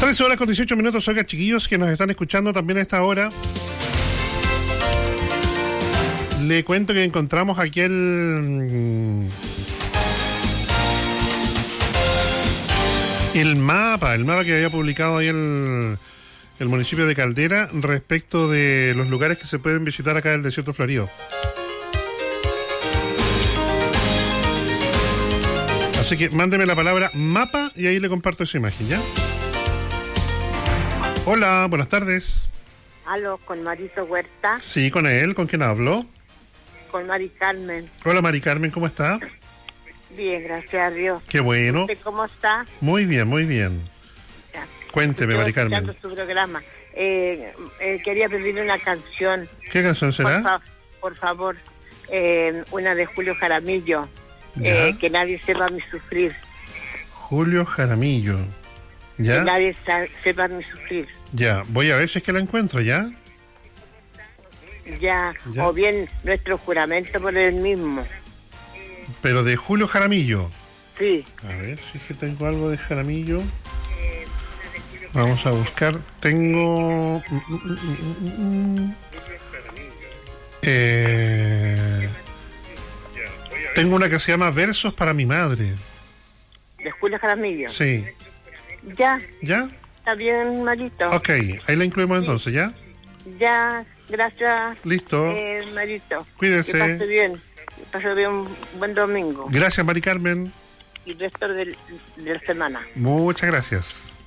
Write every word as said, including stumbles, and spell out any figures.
trece horas con dieciocho minutos, oiga, chiquillos que nos están escuchando también a esta hora. Le cuento que encontramos aquí el... El mapa, el mapa que había publicado ahí el, el municipio de Caldera respecto de los lugares que se pueden visitar acá del desierto florido. Así que mándeme la palabra mapa y ahí le comparto esa imagen, ¿ya? Hola, buenas tardes. Aló, con Marito Huerta. Sí, con él, ¿con quién hablo? Con Mari Carmen. Hola, Mari Carmen, ¿cómo está? Bien, gracias a Dios. Qué bueno. ¿Usted cómo está? Muy bien, muy bien. Ya. Cuénteme, Mari Carmen. Estoy escuchando su programa. Eh, eh, quería pedirle una canción. ¿Qué canción será? Por, fa por favor, eh, una de Julio Jaramillo. ¿Ya? Eh, que nadie sepa mi sufrir. Julio Jaramillo. ¿Ya? Que nadie sepa mi sufrir. Ya, voy a ver si es que la encuentro, ¿ya? Ya, ya. O bien nuestro juramento por el mismo. Pero de Julio Jaramillo. Sí. A ver si es que tengo algo de Jaramillo. Vamos a buscar. Tengo... Eh... Tengo una que se llama Versos para mi madre. ¿De Julio Jaramillo? Sí. Ya. ¿Ya? Está bien, Marito. Ok, ahí la incluimos entonces, ¿ya? Ya, gracias. Listo. Eh, Marito. Cuídese. Que pase bien. Que pase bien un buen domingo. Gracias, Mari Carmen. Y el resto del, de la semana. Muchas gracias.